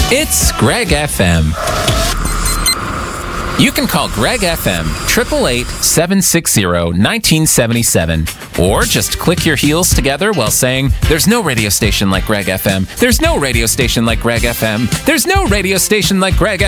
It's Greg FM. You can call Greg FM 888-760-1977, or just click your heels together while saying, "There's no radio station like Greg FM. There's no radio station like Greg FM. There's no radio station like Greg FM."